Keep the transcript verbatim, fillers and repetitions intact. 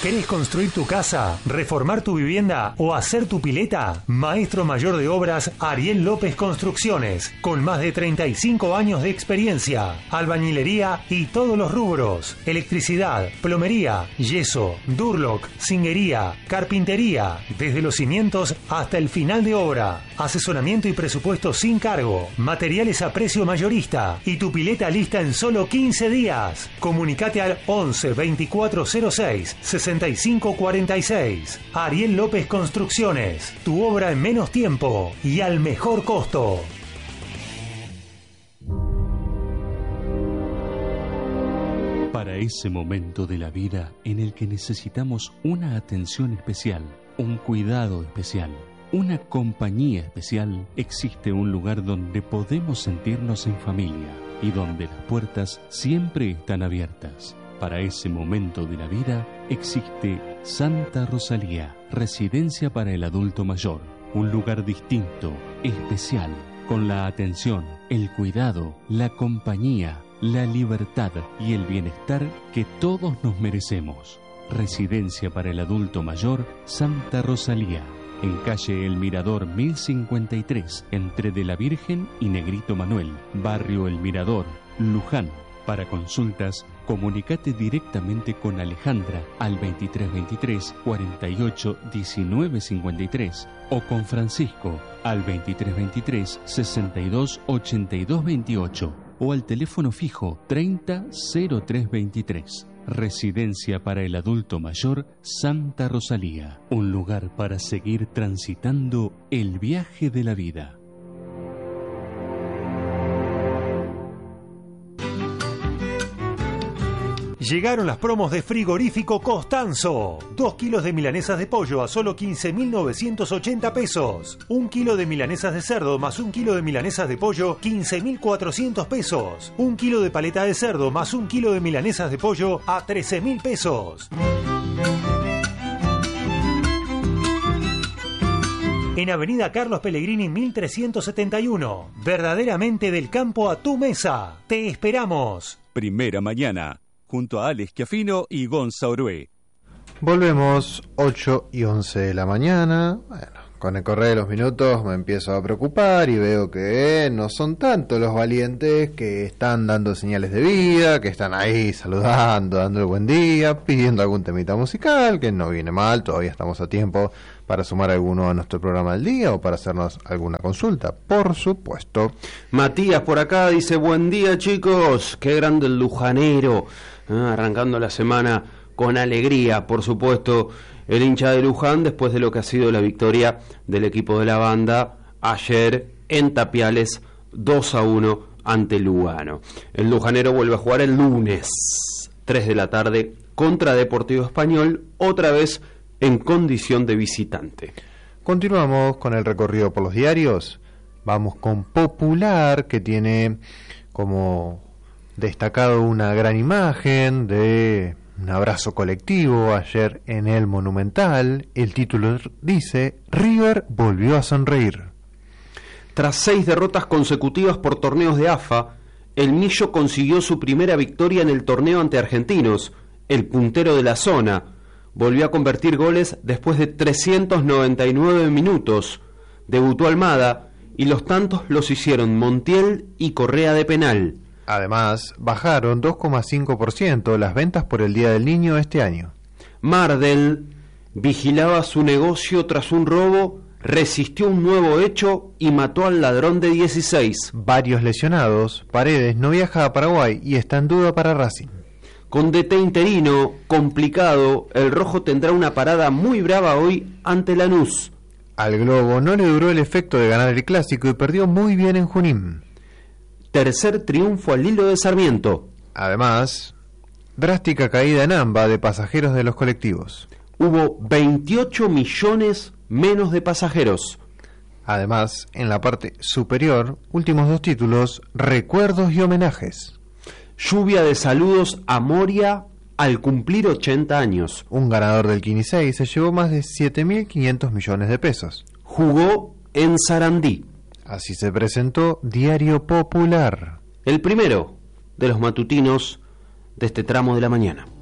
¿Querés construir tu casa, reformar tu vivienda o hacer tu pileta? Maestro Mayor de Obras Ariel López Construcciones, con más de treinta y cinco años de experiencia, albañilería y todos los rubros, electricidad, plomería, yeso, durlock, zinguería, carpintería, desde los cimientos hasta el final de obra, asesoramiento y presupuesto sin cargo, materiales a precio mayorista y tu pileta lista en solo quince días. Comunicate al once veinticuatro cero seis sesenta y cinco cuarenta y seis. Ariel López Construcciones, tu obra en menos tiempo y al mejor costo. Para ese momento de la vida en el que necesitamos una atención especial, un cuidado especial, una compañía especial, existe un lugar donde podemos sentirnos en familia y donde las puertas siempre están abiertas. Para ese momento de la vida existe Santa Rosalía, residencia para el adulto mayor, un lugar distinto, especial, con la atención, el cuidado, la compañía, la libertad y el bienestar que todos nos merecemos. Residencia para el adulto mayor Santa Rosalía, en calle El Mirador mil cincuenta y tres, entre De la Virgen y Negrito Manuel, barrio El Mirador, Luján. Para consultas, comunicate directamente con Alejandra al veintitrés veintitrés cuarenta y ocho diecinueve cincuenta y tres o con Francisco al veintitrés veintitrés sesenta y dos ochenta y dos veintiocho o al teléfono fijo treinta cero tres veintitrés. Residencia para el adulto mayor Santa Rosalía, un lugar para seguir transitando el viaje de la vida. Llegaron las promos de Frigorífico Costanzo. Dos kilos de milanesas de pollo a solo quince mil novecientos ochenta pesos. Un kilo de milanesas de cerdo más un kilo de milanesas de pollo, quince mil cuatrocientos pesos. Un kilo de paleta de cerdo más un kilo de milanesas de pollo a trece mil pesos. En Avenida Carlos Pellegrini mil trescientos setenta y uno. Verdaderamente del campo a tu mesa. Te esperamos. Primera mañana, junto a Alex Chiafino y Gonza Orué. Volvemos ocho y once de la mañana. Bueno, con el correr de los minutos me empiezo a preocupar y veo que no son tantos los valientes que están dando señales de vida, que están ahí saludando, dando el buen día, pidiendo algún temita musical, que no viene mal, todavía estamos a tiempo para sumar alguno a nuestro programa del día o para hacernos alguna consulta, por supuesto. Matías por acá dice: buen día, chicos, qué grande el lujanero, ah, arrancando la semana con alegría, por supuesto, el hincha de Luján después de lo que ha sido la victoria del equipo de la banda ayer en Tapiales dos a uno ante Lugano. El lujanero vuelve a jugar el lunes tres de la tarde contra Deportivo Español, otra vez en condición de visitante. Continuamos con el recorrido por los diarios. Vamos con Popular, que tiene como destacado una gran imagen de un abrazo colectivo ayer en el Monumental. El título dice: River volvió a sonreír. Tras seis derrotas consecutivas por torneos de A F A, el Millo consiguió su primera victoria en el torneo ante Argentinos, el puntero de la zona. Volvió a convertir goles después de trescientos noventa y nueve minutos. Debutó Almada y los tantos los hicieron Montiel y Correa de penal. Además, bajaron dos coma cinco por ciento las ventas por el Día del Niño este año. Mardel vigilaba su negocio tras un robo, resistió un nuevo hecho y mató al ladrón de dieciséis. Varios lesionados. Paredes no viaja a Paraguay y está en duda para Racing. Con D T interino, complicado, el rojo tendrá una parada muy brava hoy ante Lanús. Al Globo no le duró el efecto de ganar el Clásico y perdió muy bien en Junín. Tercer triunfo al hilo de Sarmiento. Además, drástica caída en AMBA de pasajeros de los colectivos. Hubo veintiocho millones menos de pasajeros. Además, en la parte superior, últimos dos títulos, recuerdos y homenajes. Lluvia de saludos a Moria al cumplir ochenta años. Un ganador del Quinisei se llevó más de siete mil quinientos millones de pesos. Jugó en Sarandí. Así se presentó Diario Popular, el primero de los matutinos de este tramo de la mañana.